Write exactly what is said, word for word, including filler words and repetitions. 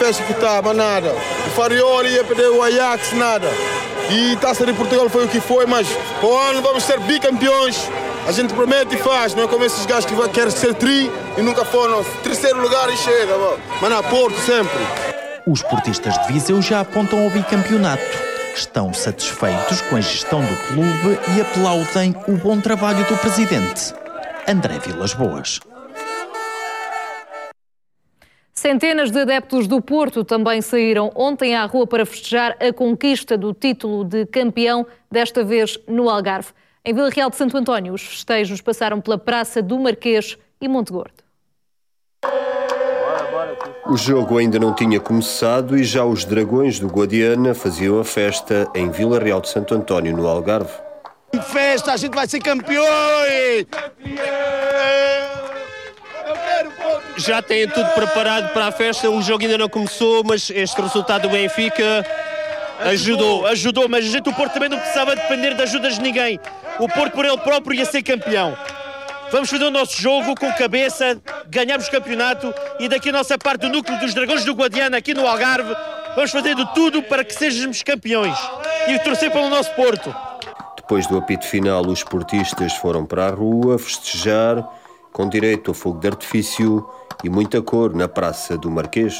Benfica que está, mas nada. O Farioli ia perder o Ajax, nada. E Taça de Portugal foi o que foi, mas o ano vamos ser bicampeões. A gente promete e faz, não é como esses gajos que querem ser tri e nunca foram. Terceiro lugar e chega, mas na Porto sempre. Os portistas de Viseu já apontam ao bicampeonato. Estão satisfeitos com a gestão do clube e aplaudem o bom trabalho do presidente, André Vilas-Boas. Centenas de adeptos do Porto também saíram ontem à rua para festejar a conquista do título de campeão, desta vez no Algarve. Em Vila Real de Santo António, os festejos passaram pela Praça do Marquês e Monte Gordo. O jogo ainda não tinha começado e já os Dragões do Guadiana faziam a festa em Vila Real de Santo António, no Algarve. Festa, a gente vai ser campeões! Já têm tudo preparado para a festa, o jogo ainda não começou, mas este resultado do Benfica ajudou, ajudou, mas a gente, o Porto também não precisava depender de ajudas de ninguém. O Porto por ele próprio ia ser campeão. Vamos fazer o nosso jogo com cabeça, ganhamos o campeonato e daqui a nossa parte do núcleo dos Dragões do Guadiana aqui no Algarve, vamos fazer de tudo para que sejamos campeões e torcer pelo nosso Porto. Depois do apito final, os portistas foram para a rua festejar, com direito a fogo de artifício e muita cor na Praça do Marquês.